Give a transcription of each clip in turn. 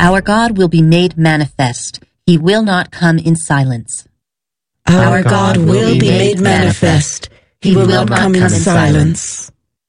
Our God will be made manifest. He will not come in silence. Our God will be made manifest. He will not come in silence.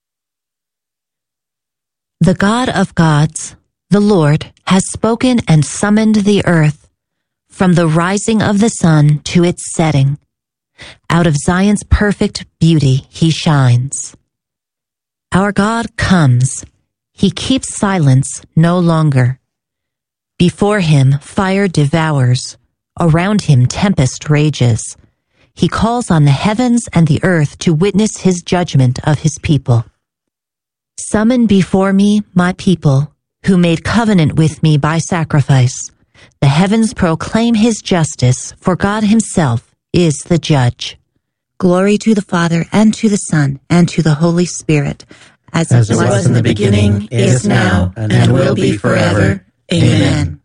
The God of gods, the Lord, has spoken and summoned the earth, from the rising of the sun to its setting. Out of Zion's perfect beauty he shines. Our God comes. He keeps silence no longer. Before him fire devours. Around him tempest rages. He calls on the heavens and the earth to witness his judgment of his people. Summon before me my people, who made covenant with me by sacrifice. The heavens proclaim his justice, for God himself is the judge. Glory to the Father, and to the Son, and to the Holy Spirit, as it was in the beginning, is now, and will be forever. Amen.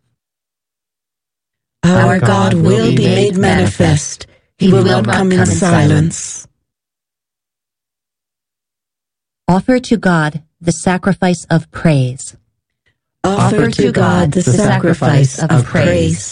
Our God will be made manifest. He will not come in silence. Offer to God the sacrifice of praise. Offer to God the sacrifice of praise.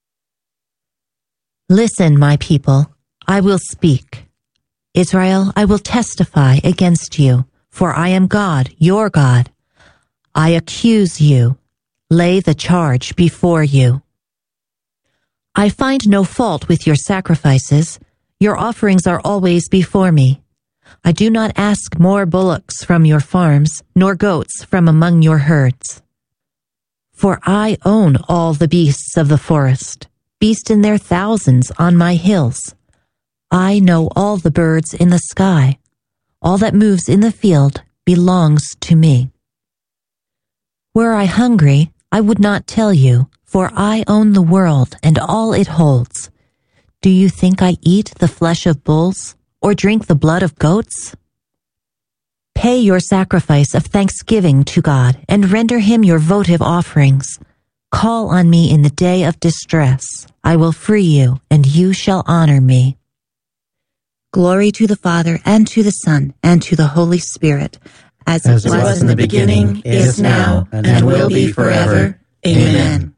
Listen, my people, I will speak. Israel, I will testify against you, for I am God, your God. I accuse you, lay the charge before you. I find no fault with your sacrifices. Your offerings are always before me. I do not ask more bullocks from your farms, nor goats from among your herds. For I own all the beasts of the forest, beasts in their thousands on my hills. I know all the birds in the sky. All that moves in the field belongs to me. Were I hungry, I would not tell you, for I own the world and all it holds. Do you think I eat the flesh of bulls, or drink the blood of goats? Pay your sacrifice of thanksgiving to God, and render him your votive offerings. Call on me in the day of distress. I will free you, and you shall honor me. Glory to the Father, and to the Son, and to the Holy Spirit, as it was in the beginning, is now, and will be forever. Amen.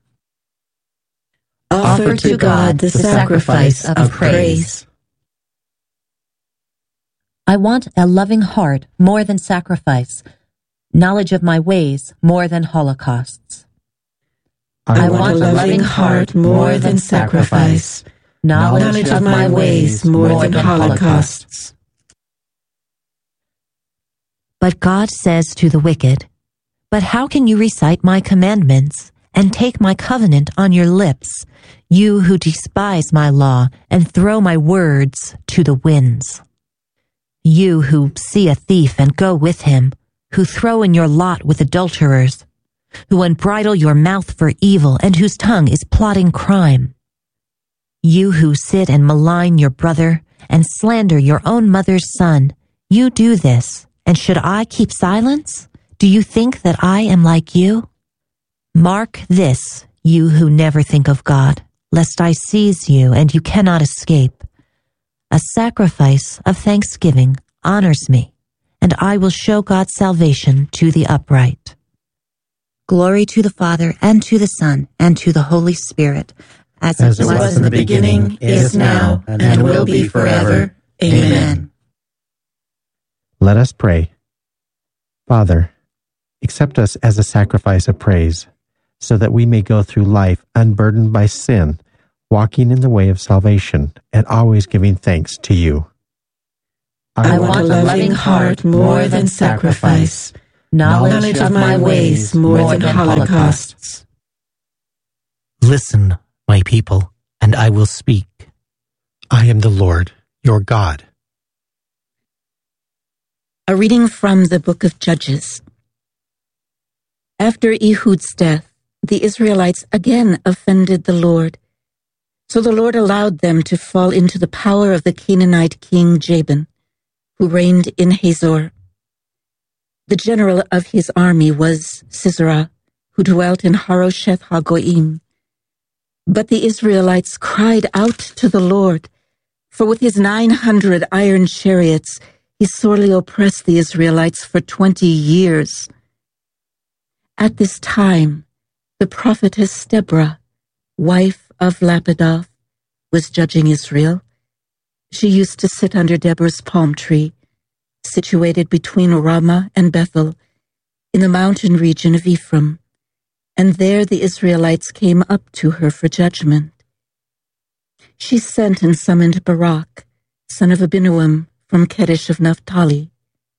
Offer to God the sacrifice of praise. I want a loving heart more than sacrifice, knowledge of my ways more than holocausts. I want a loving heart more than sacrifice, knowledge of my ways more than holocausts. But God says to the wicked, "But how can you recite my commandments and take my covenant on your lips, you who despise my law and throw my words to the winds? You who see a thief and go with him, who throw in your lot with adulterers, who unbridle your mouth for evil and whose tongue is plotting crime. You who sit and malign your brother and slander your own mother's son, you do this, and should I keep silence? Do you think that I am like you? Mark this, you who never think of God, lest I seize you and you cannot escape. A sacrifice of thanksgiving honors me, and I will show God's salvation to the upright." Glory to the Father, and to the Son, and to the Holy Spirit, as it was in the beginning, is now, and will be forever. Amen. Let us pray. Father, accept us as a sacrifice of praise, so that we may go through life unburdened by sin, walking in the way of salvation, and always giving thanks to you. I want a loving heart more than sacrifice, knowledge of my ways more than holocausts. Listen, my people, and I will speak. I am the Lord, your God. A reading from the book of Judges. After Ehud's death, the Israelites again offended the Lord. So the Lord allowed them to fall into the power of the Canaanite king Jabin, who reigned in Hazor. The general of his army was Sisera, who dwelt in Harosheth Hagoyim. But the Israelites cried out to the Lord, for with his 900 iron chariots he sorely oppressed the Israelites for 20 years. At this time, The prophetess Deborah, wife of Lapidoth, was judging Israel. She used to sit under Deborah's palm tree, situated between Ramah and Bethel, in the mountain region of Ephraim, and there the Israelites came up to her for judgment. She sent and summoned Barak, son of Abinoam, from Kedesh of Naphtali.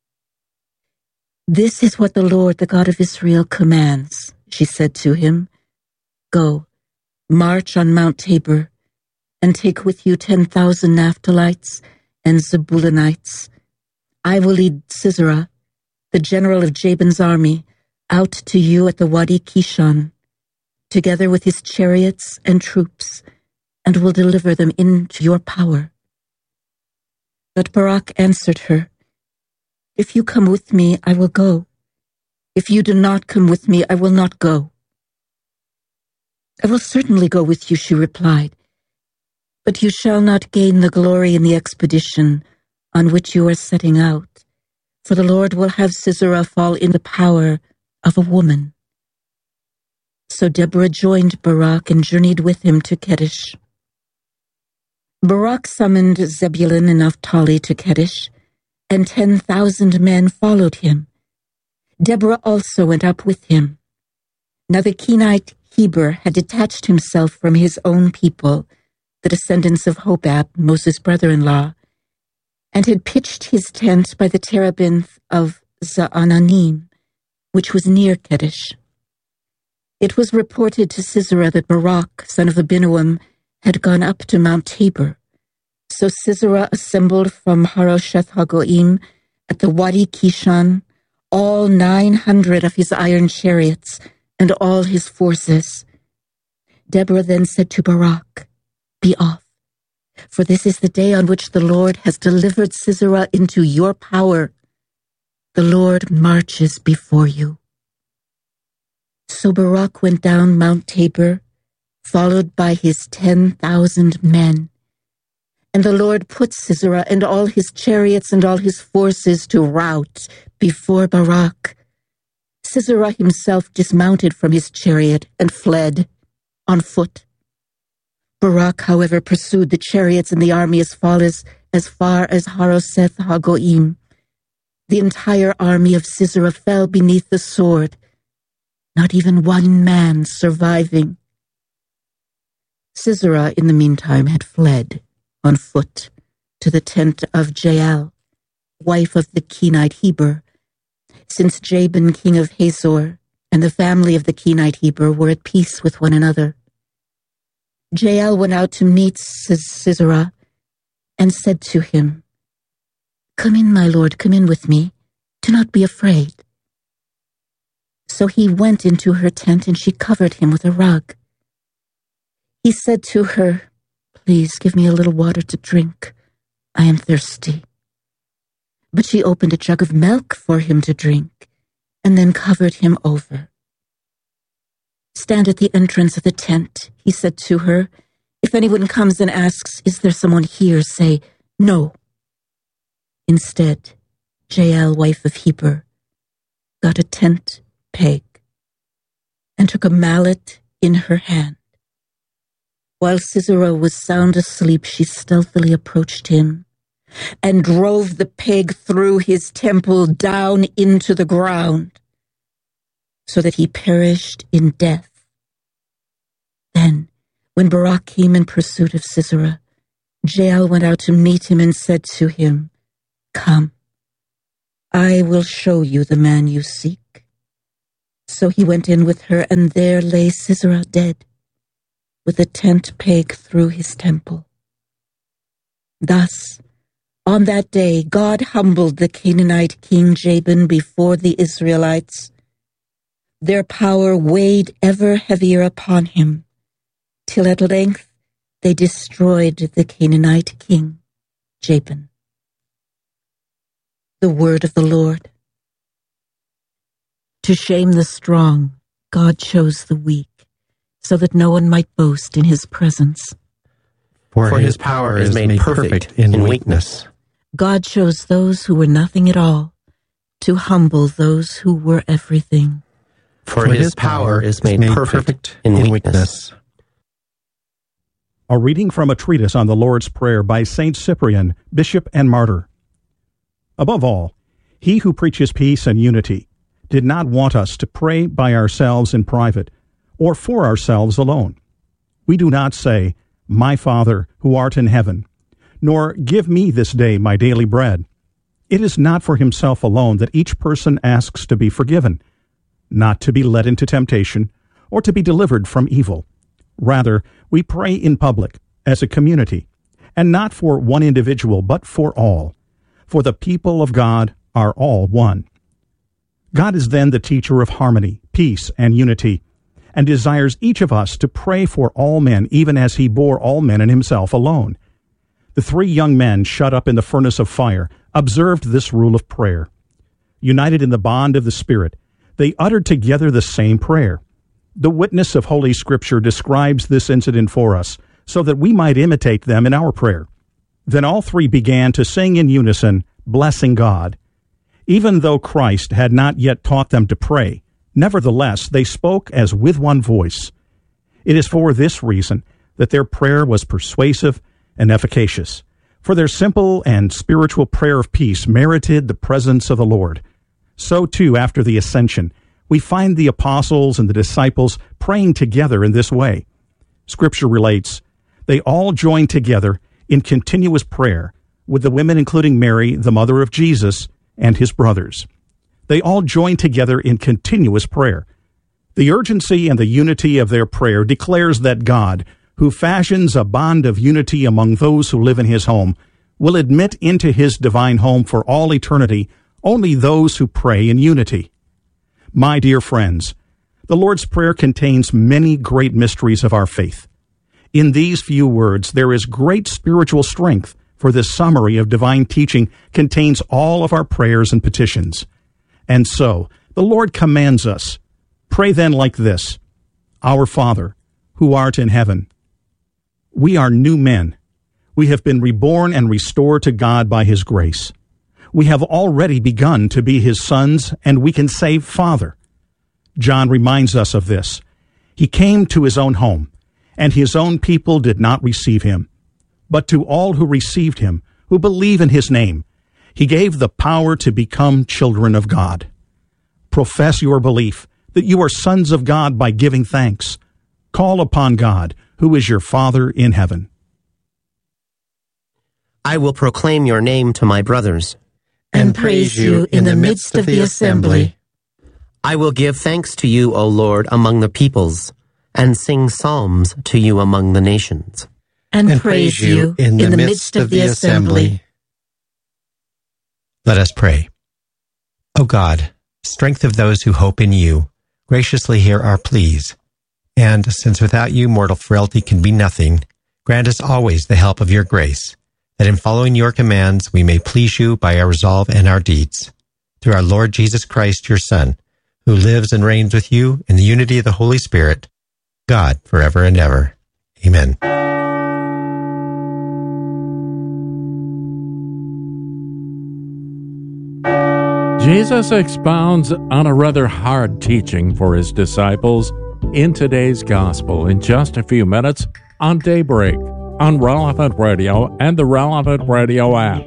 "This is what the Lord, the God of Israel, commands," she said to him. "Go, march on Mount Tabor, and take with you 10,000 Naphtalites and Zebulunites. I will lead Sisera, the general of Jabin's army, out to you at the Wadi Kishon, together with his chariots and troops, and will deliver them into your power." But Barak answered her, "If you come with me, I will go. If you do not come with me, I will not go." "I will certainly go with you," she replied, "but you shall not gain the glory in the expedition on which you are setting out, for the Lord will have Sisera fall in the power of a woman." So Deborah joined Barak and journeyed with him to Kedesh. Barak summoned Zebulun and Naphtali to Kedesh, and 10,000 men followed him. Deborah also went up with him. Now the Kenite Heber had detached himself from his own people, the descendants of Hobab, Moses' brother-in-law, and had pitched his tent by the terebinth of Zaananim, which was near Kedesh. It was reported to Sisera that Barak, son of Abinoam, had gone up to Mount Tabor. So Sisera assembled from Harosheth Hagoim at the Wadi Kishon all 900 of his iron chariots and all his forces. Deborah then said to Barak, "Be off, for this is the day on which the Lord has delivered Sisera into your power. The Lord marches before you." So Barak went down Mount Tabor, followed by his 10,000 men. And the Lord put Sisera and all his chariots and all his forces to rout before Barak. Sisera himself dismounted from his chariot and fled on foot. Barak, however, pursued the chariots and the army as far as Harosheth Hagoim. The entire army of Sisera fell beneath the sword, not even one man surviving. Sisera, in the meantime, had fled on foot to the tent of Jael, wife of the Kenite Heber, since Jabin, king of Hazor, and the family of the Kenite Heber were at peace with one another. Jael went out to meet Sisera and said to him, "Come in, my lord, come in with me. Do not be afraid." So he went into her tent and she covered him with a rug. He said to her, "Please give me a little water to drink. I am thirsty." But she opened a jug of milk for him to drink and then covered him over. "Stand at the entrance of the tent," he said to her. "If anyone comes and asks, 'Is there someone here?' say, 'No.'" Instead, Jael, wife of Heber, got a tent peg and took a mallet in her hand. While Sisera was sound asleep, she stealthily approached him and drove the peg through his temple down into the ground, so that he perished in death. Then, when Barak came in pursuit of Sisera, Jael went out to meet him and said to him, "Come, I will show you the man you seek." So he went in with her, and there lay Sisera dead, with a tent peg through his temple. Thus, on that day, God humbled the Canaanite king Jabin before the Israelites. Their power weighed ever heavier upon him, till at length they destroyed the Canaanite king Jabin. The word of the Lord. To shame the strong, God chose the weak, so that no one might boast in his presence. For his power is made perfect in weakness. God chose those who were nothing at all, to humble those who were everything. For his power is made perfect in weakness. A reading from a treatise on the Lord's Prayer by Saint Cyprian, bishop and martyr. Above all, he who preaches peace and unity did not want us to pray by ourselves in private or for ourselves alone. We do not say, "My Father, who art in heaven," nor "Give me this day my daily bread." It is not for himself alone that each person asks to be forgiven, not to be led into temptation, or to be delivered from evil. Rather, we pray in public, as a community, and not for one individual, but for all. For the people of God are all one. God is then the teacher of harmony, peace, and unity, and desires each of us to pray for all men, even as he bore all men in himself alone. The 3 young men shut up in the furnace of fire observed this rule of prayer. United in the bond of the Spirit, they uttered together the same prayer. The witness of Holy Scripture describes this incident for us, so that we might imitate them in our prayer. Then all 3 began to sing in unison, blessing God. Even though Christ had not yet taught them to pray, nevertheless they spoke as with one voice. It is for this reason that their prayer was persuasive and efficacious, for their simple and spiritual prayer of peace merited the presence of the Lord. So too, after the ascension, we find the apostles and the disciples praying together in this way. Scripture relates, they all joined together in continuous prayer, with the women including Mary, the mother of Jesus, and his brothers. They all joined together in continuous prayer. The urgency and the unity of their prayer declares that God, who fashions a bond of unity among those who live in his home, will admit into his divine home for all eternity only those who pray in unity. My dear friends, the Lord's Prayer contains many great mysteries of our faith. In these few words, there is great spiritual strength, for this summary of divine teaching contains all of our prayers and petitions. And so, the Lord commands us, pray then like this, Our Father, who art in heaven. We are new men. We have been reborn and restored to God by his grace. We have already begun to be his sons, and we can say, Father. John reminds us of this. He came to his own home, and his own people did not receive him. But to all who received him, who believe in his name, he gave the power to become children of God. Profess your belief that you are sons of God by giving thanks. Call upon God, who is your Father in heaven. I will proclaim your name to my brothers, and praise you in the midst of the assembly. I will give thanks to you, O Lord, among the peoples, and sing psalms to you among the nations. And praise you in the midst of the assembly. Let us pray. O God, strength of those who hope in you, graciously hear our pleas. And since without you mortal frailty can be nothing, grant us always the help of your grace, that in following your commands we may please you by our resolve and our deeds. Through our Lord Jesus Christ, your Son, who lives and reigns with you in the unity of the Holy Spirit, God, forever and ever. Amen. Jesus expounds on a rather hard teaching for his disciples in today's gospel in just a few minutes on Daybreak, on Relevant Radio and the Relevant Radio app.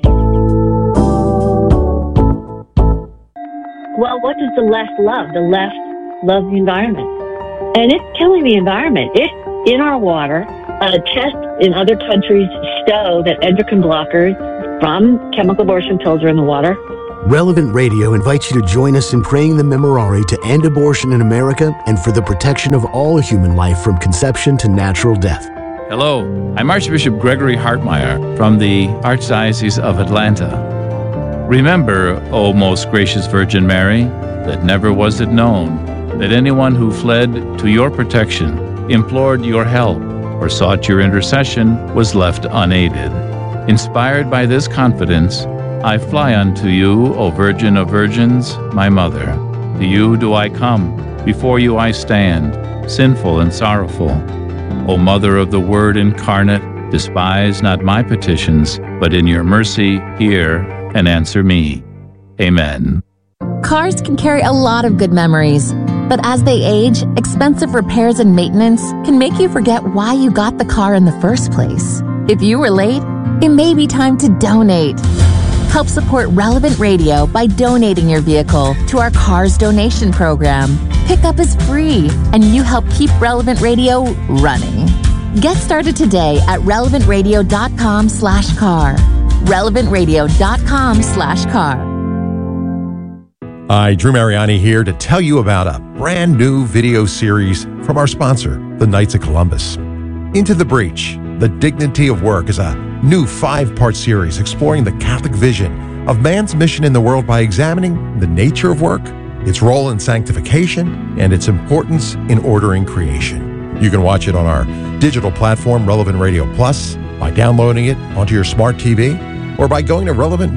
Well, what does the left love? The left loves the environment. And it's killing the environment. It's in our water. Tests in other countries show that endocrine blockers from chemical abortion pills are in the water. Relevant Radio invites you to join us in praying the Memorare to end abortion in America and for the protection of all human life from conception to natural death. Hello, I'm Archbishop Gregory Hartmeyer from the Archdiocese of Atlanta. Remember, O most gracious Virgin Mary, that never was it known that anyone who fled to your protection, implored your help, or sought your intercession was left unaided. Inspired by this confidence, I fly unto you, O Virgin of Virgins, my Mother. To you do I come, before you I stand, sinful and sorrowful. O Mother of the Word incarnate, despise not my petitions, but in your mercy hear and answer me. Amen. Cars can carry a lot of good memories, But as they age, expensive repairs and maintenance can make you forget why you got the car in the first place. If you were late, it may be time to donate. Help support Relevant Radio by donating your vehicle to our Cars Donation Program. Pickup is free, and you help keep Relevant Radio running. Get started today at relevantradio.com/car. relevantradio.com/car. Hi, Drew Mariani here to tell you about a brand new video series from our sponsor, the Knights of Columbus. Into the Breach, The Dignity of Work is a new 5-part series exploring the Catholic vision of man's mission in the world by examining the nature of work, its role in sanctification, and its importance in ordering creation. You can watch it on our digital platform, Relevant Radio Plus, by downloading it onto your smart TV, or by going to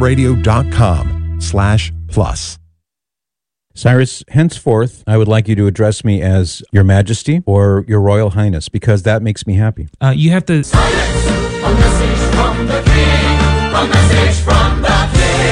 relevantradio.com/plus. Cyrus, henceforth, I would like you to address me as Your Majesty or Your Royal Highness, because that makes me happy. You have to... Silence! A message from the King! A message from the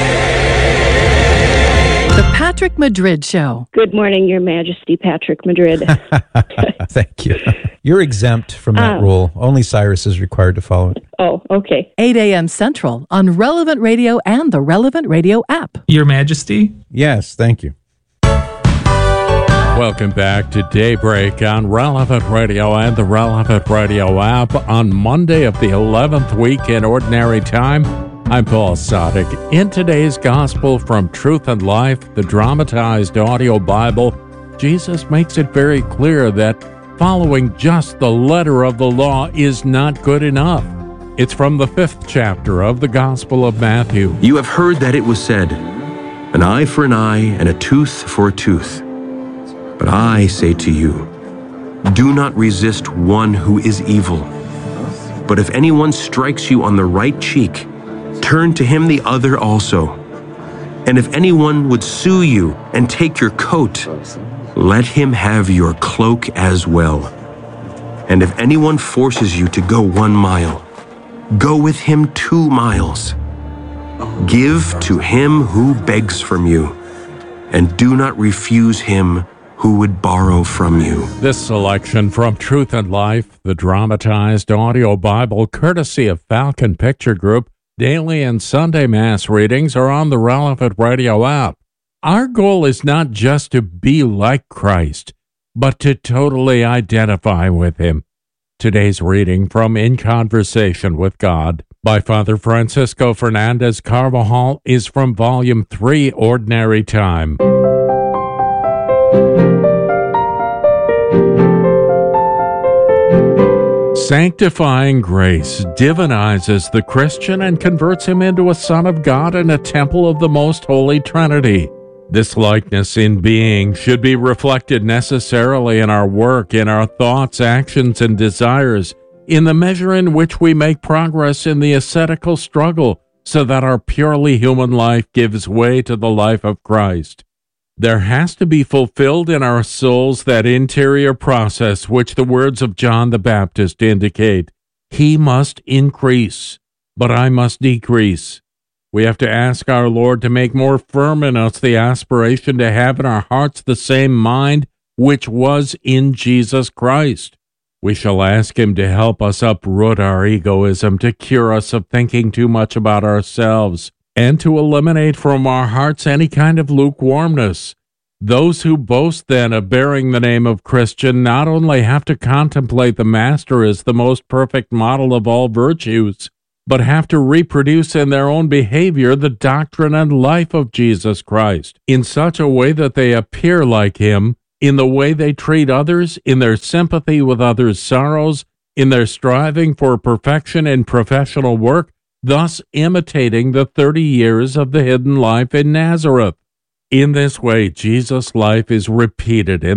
King! The Patrick Madrid Show. Good morning, Your Majesty, Patrick Madrid. Thank you. You're exempt from that rule. Only Cyrus is required to follow it. Oh, okay. 8 a.m. Central on Relevant Radio and the Relevant Radio app. Your Majesty? Yes, thank you. Welcome back to Daybreak on Relevant Radio and the Relevant Radio app on Monday of the 11th week in Ordinary Time. I'm Paul Sadek. In today's Gospel from Truth and Life, the dramatized audio Bible, Jesus makes it very clear that following just the letter of the law is not good enough. It's from the 5th chapter of the Gospel of Matthew. You have heard that it was said, an eye for an eye and a tooth for a tooth. But I say to you, do not resist one who is evil. But if anyone strikes you on the right cheek, turn to him the other also. And if anyone would sue you and take your coat, let him have your cloak as well. And if anyone forces you to go 1 mile, go with him 2 miles. Give to him who begs from you, and do not refuse him who would borrow from you. This selection from Truth and Life, the dramatized audio Bible, courtesy of Falcon Picture Group, daily and Sunday Mass readings are on the Relevant Radio app. Our goal is not just to be like Christ, but to totally identify with Him. Today's reading from In Conversation with God by Father Francisco Fernandez Carvajal is from Volume 3, Ordinary Time. Sanctifying grace divinizes the Christian and converts him into a son of God and a temple of the Most Holy Trinity. This likeness in being should be reflected necessarily in our work, in our thoughts, actions, and desires, in the measure in which we make progress in the ascetical struggle, so that our purely human life gives way to the life of Christ. There has to be fulfilled in our souls that interior process which the words of John the Baptist indicate. He must increase, but I must decrease. We have to ask our Lord to make more firm in us the aspiration to have in our hearts the same mind which was in Jesus Christ. We shall ask Him to help us uproot our egoism, to cure us of thinking too much about ourselves, and to eliminate from our hearts any kind of lukewarmness. Those who boast then of bearing the name of Christian not only have to contemplate the Master as the most perfect model of all virtues, but have to reproduce in their own behavior the doctrine and life of Jesus Christ in such a way that they appear like Him in the way they treat others, in their sympathy with others' sorrows, in their striving for perfection in professional work, thus imitating the 30 years of the hidden life in Nazareth. In this way, Jesus' life is repeated in